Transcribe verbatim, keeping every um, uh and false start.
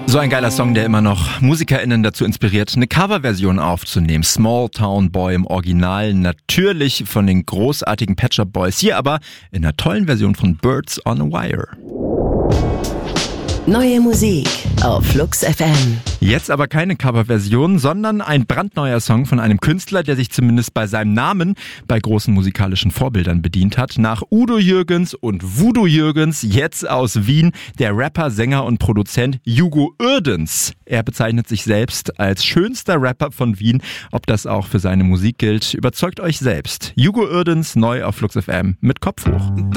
So ein geiler Song, der immer noch MusikerInnen dazu inspiriert, eine Coverversion aufzunehmen. Small Town Boy im Original, natürlich von den großartigen Pet Shop Boys, hier aber in einer tollen Version von Birds on a Wire. Neue Musik auf Flux F M. Jetzt aber keine Coverversion, sondern ein brandneuer Song von einem Künstler, der sich zumindest bei seinem Namen bei großen musikalischen Vorbildern bedient hat. Nach Udo Jürgens und Voodoo Jürgens, jetzt aus Wien, der Rapper, Sänger und Produzent Hugo Uerdens. Er bezeichnet sich selbst als schönster Rapper von Wien. Ob das auch für seine Musik gilt, überzeugt euch selbst. Hugo Uerdens neu auf Flux F M mit Kopf hoch.